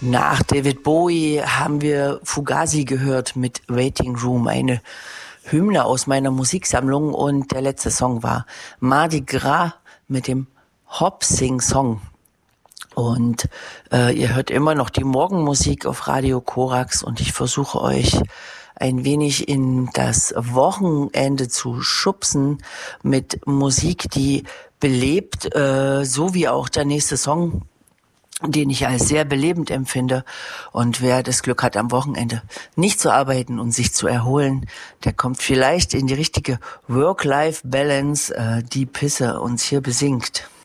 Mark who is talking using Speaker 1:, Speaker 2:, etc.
Speaker 1: Nach David Bowie haben wir Fugazi gehört mit Waiting Room, eine Hymne aus meiner Musiksammlung, und der letzte Song war Mardi Gras mit dem Hop-Sing-Song. Und ihr hört immer noch die Morgenmusik auf Radio Korax, und ich versuche euch ein wenig in das Wochenende zu schubsen mit Musik, die belebt, so wie auch der nächste Song, den ich als sehr belebend empfinde. Und wer das Glück hat, am Wochenende nicht zu arbeiten und sich zu erholen, der kommt vielleicht in die richtige Work-Life-Balance, die Pisse uns hier besingt.